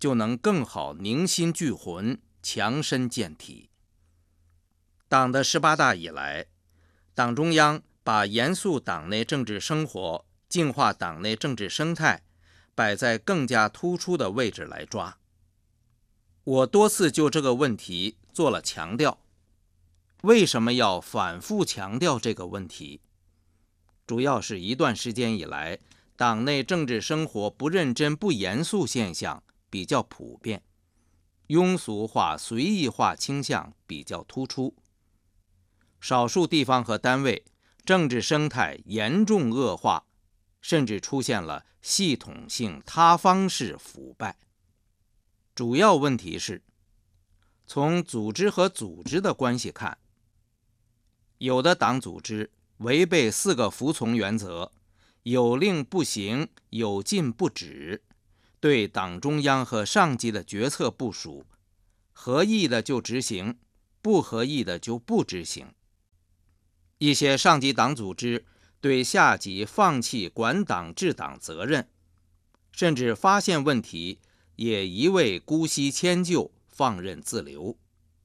就能更好凝心聚魂，强身健体。党的18大以来，党中央把严肃党内政治生活、净化党内政治生态摆在更加突出的位置来抓。我多次就这个问题做了强调。为什么要反复强调这个问题？主要是一段时间以来，党内政治生活不认真不严肃现象比较普遍，庸俗化随意化倾向比较突出，少数地方和单位政治生态严重恶化，甚至出现了系统性塌方式腐败。主要问题是，从组织和组织的关系看，有的党组织违背4个服从原则，有令不行，有禁不止，对党中央和上级的决策部署，合意的就执行，不合意的就不执行。一些上级党组织对下级放弃管党治党责任，甚至发现问题也一味姑息迁就，放任自流。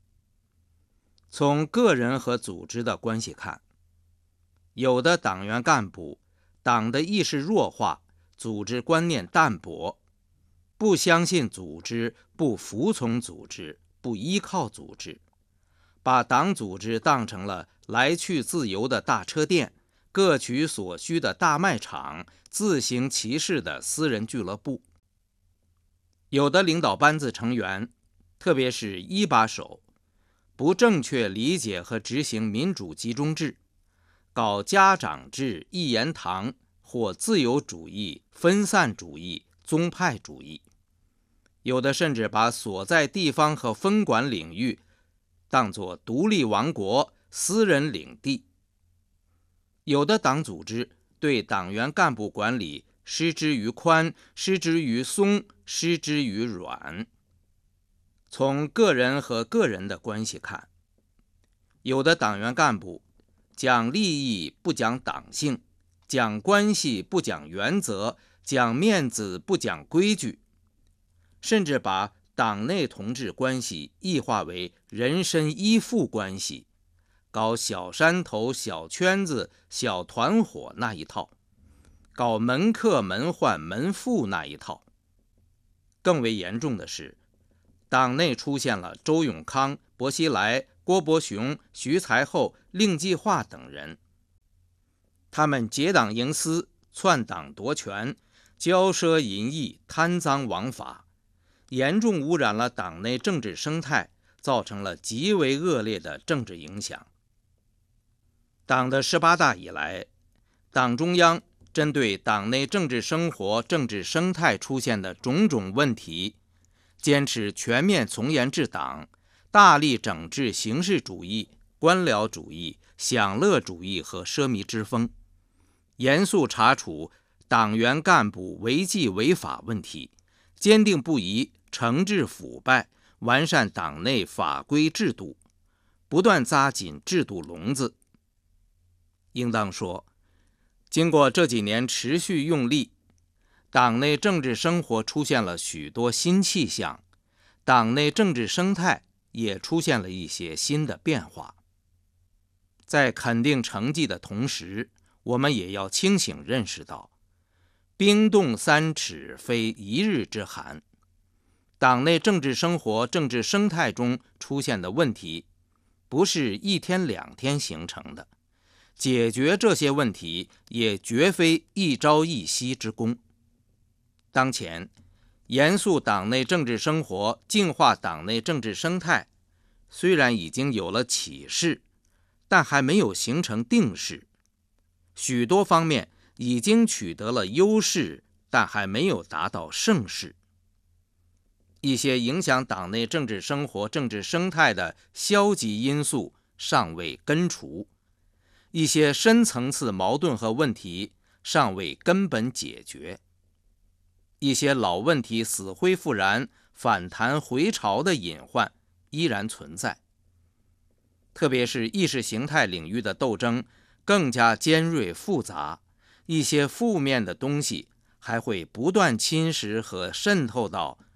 从个人和组织的关系看，有的党员干部党的意识弱化，组织观念淡薄，不相信组织，不服从组织，不依靠组织，把党组织当成了来去自由的大车店，各取所需的大卖场，自行其事的私人俱乐部。有的领导班子成员，特别是一把手，不正确理解和执行民主集中制，搞家长制、一言堂或自由主义、分散主义、宗派主义。有的甚至把所在地方和分管领域当作独立王国、私人领地。有的党组织对党员干部管理失之于宽，失之于松，失之于软。从个人和个人的关系看，有的党员干部讲利益不讲党性，讲关系不讲原则，讲面子不讲规矩，甚至把党内同志关系异化为人身依附关系，搞小山头、小圈子、小团伙那一套，搞门客、门患、门户那一套。更为严重的是，党内出现了周永康、薄熙来、郭伯雄、徐才厚、令计划等人，他们结党营私、篡党夺权、骄奢淫逸、贪赃枉法，严重污染了党内政治生态，造成了极为恶劣的政治影响。党的18大以来，党中央针对党内政治生活、政治生态出现的种种问题，坚持全面从严治党，大力整治形式主义、官僚主义、享乐主义和奢靡之风，严肃查处党员干部违纪违法问题，坚定不移惩治腐败，完善党内法规制度，不断扎紧制度笼子。应当说，经过这几年持续用力，党内政治生活出现了许多新气象，党内政治生态也出现了一些新的变化。在肯定成绩的同时，我们也要清醒认识到，冰冻3尺非一日之寒。党内政治生活、政治生态中出现的问题，不是一天2天形成的，解决这些问题也绝非一朝一夕之功。当前，严肃党内政治生活、净化党内政治生态，虽然已经有了起势，但还没有形成定势。许多方面已经取得了优势，但还没有达到盛世。一些影响党内政治生活、政治生态的消极因素尚未根除，一些深层次矛盾和问题尚未根本解决，一些老问题死灰复燃、反弹回潮的隐患依然存在。特别是意识形态领域的斗争更加尖锐复杂，一些负面的东西还会不断侵蚀和渗透到